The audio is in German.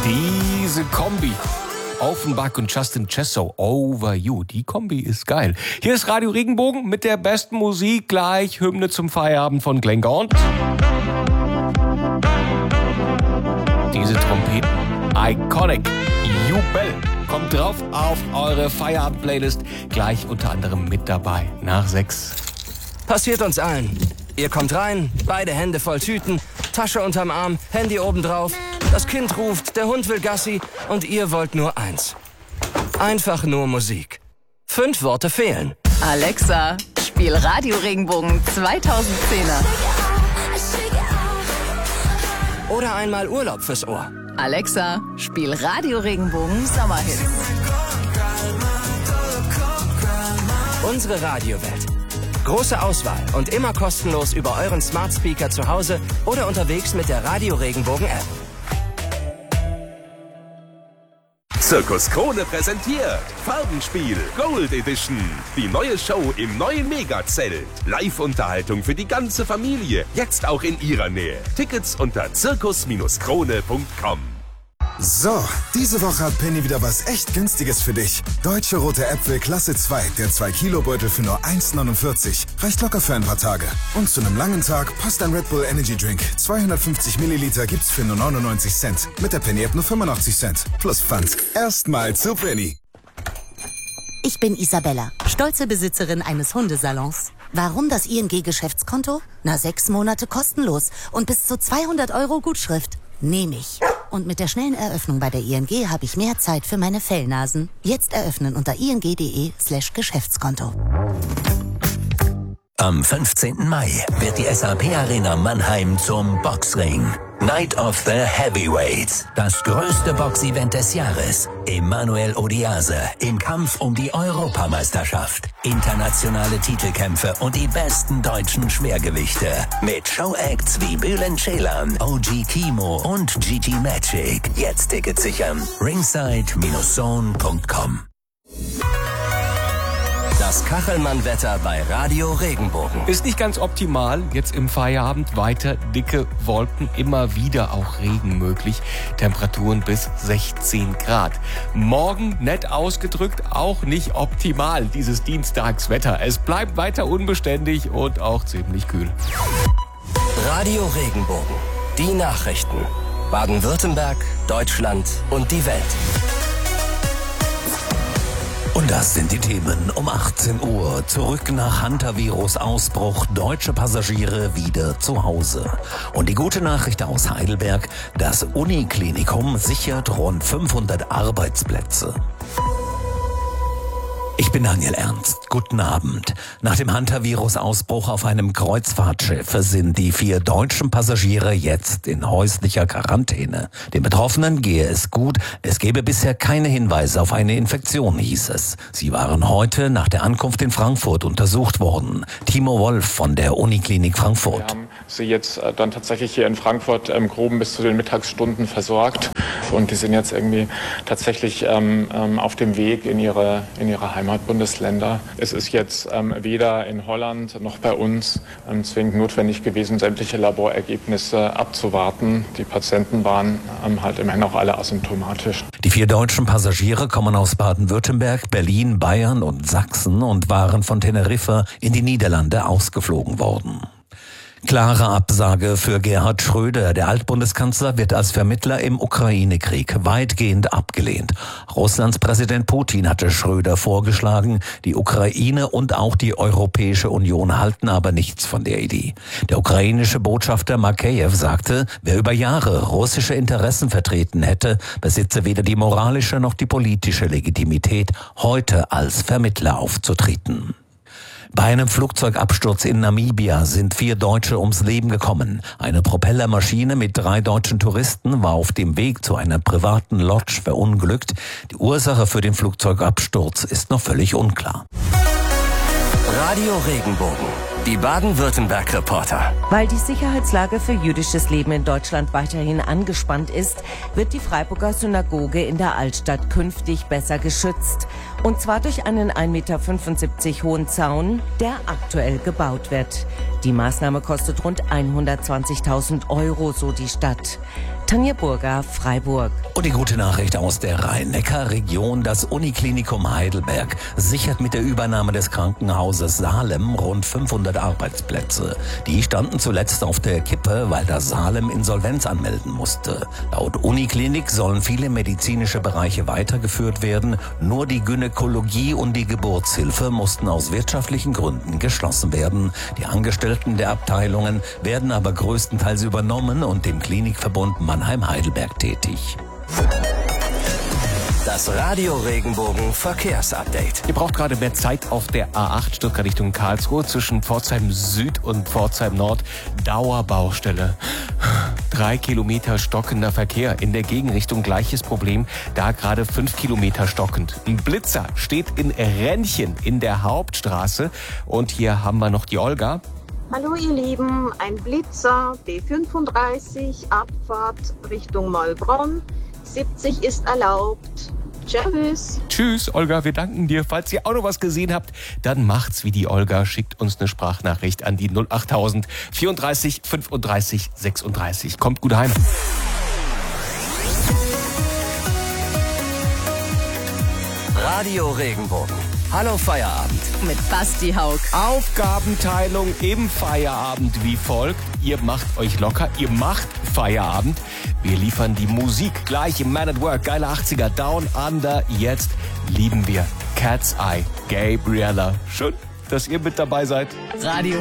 Diese Kombi. Offenbach und Justin Chesso, Over You. Die Kombi ist geil. Hier ist Radio Regenbogen mit der besten Musik. Gleich Hymne zum Feierabend von Glenn Gaunt. Diese Trompeten. Iconic. Jubel. Kommt drauf auf eure Feierabend-Playlist. Gleich unter anderem mit dabei. Nach 6. Passiert uns allen. Ihr kommt rein, beide Hände voll Tüten, Tasche unterm Arm, Handy obendrauf. Das Kind ruft, der Hund will Gassi und ihr wollt nur eins. Einfach nur Musik. 5 Worte fehlen. Alexa, spiel Radio Regenbogen 2010er. Oder einmal Urlaub fürs Ohr. Alexa, spiel Radio Regenbogen Sommerhits. Unsere Radiowelt. Große Auswahl und immer kostenlos über euren Smart Speaker zu Hause oder unterwegs mit der Radio Regenbogen App. Zirkus Krone präsentiert Farbenspiel Gold Edition. Die neue Show im neuen Megazelt. Live-Unterhaltung für die ganze Familie. Jetzt auch in ihrer Nähe. Tickets unter zirkus-krone.com. So, diese Woche hat Penny wieder was echt Günstiges für dich. Deutsche rote Äpfel Klasse 2, der 2-Kilo-Beutel für nur 1,49. Reicht locker für ein paar Tage. Und zu einem langen Tag passt ein Red Bull Energy Drink. 250 Milliliter gibt's für nur 99 Cent. Mit der Penny-App nur 85 Cent. Plus Pfand. Erstmal zu Penny. Ich bin Isabella, stolze Besitzerin eines Hundesalons. Warum das ING-Geschäftskonto? 6 Monate kostenlos und bis zu 200 € Gutschrift. Nehme ich. Und mit der schnellen Eröffnung bei der ING habe ich mehr Zeit für meine Fellnasen. Jetzt eröffnen unter ing.de/Geschäftskonto. Am 15. Mai wird die SAP Arena Mannheim zum Boxring. Night of the Heavyweights. Das größte Boxevent des Jahres. Emmanuel Odiase im Kampf um die Europameisterschaft. Internationale Titelkämpfe und die besten deutschen Schwergewichte. Mit Showacts wie Bülent Ceylan, OG Kimo und GT Magic. Jetzt Tickets sichern. ringside-zone.com. Das Kachelmann-Wetter bei Radio Regenbogen. Ist nicht ganz optimal. Jetzt im Feierabend weiter dicke Wolken, immer wieder auch Regen möglich. Temperaturen bis 16 Grad. Morgen, nett ausgedrückt, auch nicht optimal, dieses Dienstagswetter. Es bleibt weiter unbeständig und auch ziemlich kühl. Radio Regenbogen. Die Nachrichten. Baden-Württemberg, Deutschland und die Welt. Und das sind die Themen um 18 Uhr. Zurück nach Hantavirus-Ausbruch. Deutsche Passagiere wieder zu Hause. Und die gute Nachricht aus Heidelberg. Das Uniklinikum sichert rund 500 Arbeitsplätze. Ich bin Daniel Ernst. Guten Abend. Nach dem Hantavirus-Ausbruch auf einem Kreuzfahrtschiff sind die 4 deutschen Passagiere jetzt in häuslicher Quarantäne. Den Betroffenen gehe es gut. Es gebe bisher keine Hinweise auf eine Infektion, hieß es. Sie waren heute nach der Ankunft in Frankfurt untersucht worden. Timo Wolf von der Uniklinik Frankfurt. Wir haben sie jetzt dann tatsächlich hier in Frankfurt im Groben bis zu den Mittagsstunden versorgt. Und die sind jetzt irgendwie tatsächlich auf dem Weg in ihre Heimatbundesländer. Es ist jetzt weder in Holland noch bei uns zwingend notwendig gewesen, sämtliche Laborergebnisse abzuwarten. Die Patienten waren halt immerhin auch alle asymptomatisch. Die 4 deutschen Passagiere kommen aus Baden-Württemberg, Berlin, Bayern und Sachsen und waren von Teneriffa in die Niederlande ausgeflogen worden. Klare Absage für Gerhard Schröder. Der Altbundeskanzler wird als Vermittler im Ukraine-Krieg weitgehend abgelehnt. Russlands Präsident Putin hatte Schröder vorgeschlagen. Die Ukraine und auch die Europäische Union halten aber nichts von der Idee. Der ukrainische Botschafter Makeyev sagte, wer über Jahre russische Interessen vertreten hätte, besitze weder die moralische noch die politische Legitimität, heute als Vermittler aufzutreten. Bei einem Flugzeugabsturz in Namibia sind 4 Deutsche ums Leben gekommen. Eine Propellermaschine mit 3 deutschen Touristen war auf dem Weg zu einer privaten Lodge verunglückt. Die Ursache für den Flugzeugabsturz ist noch völlig unklar. Radio Regenbogen. Die Baden-Württemberg-Reporter. Weil die Sicherheitslage für jüdisches Leben in Deutschland weiterhin angespannt ist, wird die Freiburger Synagoge in der Altstadt künftig besser geschützt. Und zwar durch einen 1,75 Meter hohen Zaun, der aktuell gebaut wird. Die Maßnahme kostet rund 120.000 €, so die Stadt. Tanja Burger, Freiburg. Und die gute Nachricht aus der Rhein-Neckar-Region. Das Uniklinikum Heidelberg sichert mit der Übernahme des Krankenhauses Salem rund 500 Arbeitsplätze. Die standen zuletzt auf der Kippe, weil das Salem Insolvenz anmelden musste. Laut Uniklinik sollen viele medizinische Bereiche weitergeführt werden. Nur die Gynäkologie und die Geburtshilfe mussten aus wirtschaftlichen Gründen geschlossen werden. Die Angestellten der Abteilungen werden aber größtenteils übernommen und dem Klinikverbund Mannheim-Heidelberg tätig. Das Radio Regenbogen Verkehrsupdate. Ihr braucht gerade mehr Zeit auf der A8 Stuttgart Richtung Karlsruhe zwischen Pforzheim Süd und Pforzheim Nord. Dauerbaustelle. 3 Kilometer stockender Verkehr. In der Gegenrichtung gleiches Problem. Da gerade 5 Kilometer stockend. Ein Blitzer steht in Rennchen in der Hauptstraße. Und hier haben wir noch die Olga. Hallo ihr Lieben, ein Blitzer, B35, Abfahrt Richtung Maulbronn, 70 ist erlaubt. Tschüss. Tschüss, Olga, wir danken dir. Falls ihr auch noch was gesehen habt, dann macht's wie die Olga. Schickt uns eine Sprachnachricht an die 08000 34 35 36. Kommt gut heim. Radio Regenbogen. Hallo Feierabend. Mit Basti Haug. Aufgabenteilung im Feierabend wie folgt. Ihr macht euch locker, ihr macht Feierabend. Wir liefern die Musik gleich im Man at Work. Geile 80er, Down Under. Jetzt lieben wir Cat's Eye, Gabriella. Schön, dass ihr mit dabei seid. Radio